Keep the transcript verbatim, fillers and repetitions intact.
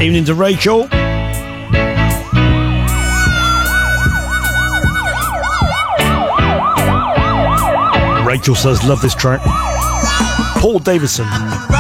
Evening to Rachel. Rachel says, love this track. Paul Davison.